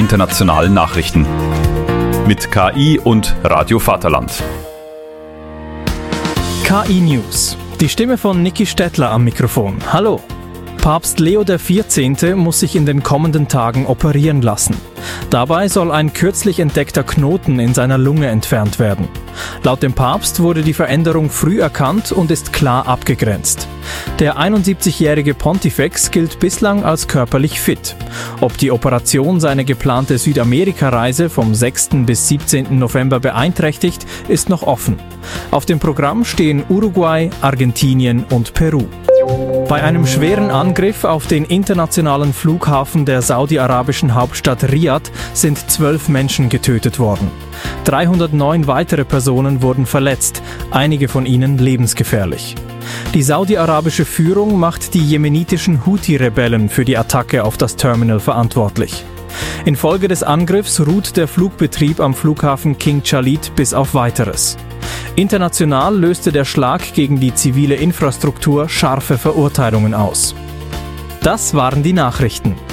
internationalen Nachrichten. Mit KI und Radio Vaterland. KI News. Die Stimme von Niki Stettler am Mikrofon. Hallo. Papst Leo XIV. Muss sich in den kommenden Tagen operieren lassen. Dabei soll ein kürzlich entdeckter Knoten in seiner Lunge entfernt werden. Laut dem Papst wurde die Veränderung früh erkannt und ist klar abgegrenzt. Der 71-jährige Pontifex gilt bislang als körperlich fit. Ob die Operation seine geplante Südamerika-Reise vom 6. bis 17. November beeinträchtigt, ist noch offen. Auf dem Programm stehen Uruguay, Argentinien und Peru. Bei einem schweren Angriff auf den internationalen Flughafen der saudi-arabischen Hauptstadt Riad sind 12 Menschen getötet worden. 309 weitere Personen wurden verletzt, einige von ihnen lebensgefährlich. Die saudi-arabische Führung macht die jemenitischen Houthi-Rebellen für die Attacke auf das Terminal verantwortlich. Infolge des Angriffs ruht der Flugbetrieb am Flughafen King Khalid bis auf Weiteres. International löste der Schlag gegen die zivile Infrastruktur scharfe Verurteilungen aus. Das waren die Nachrichten.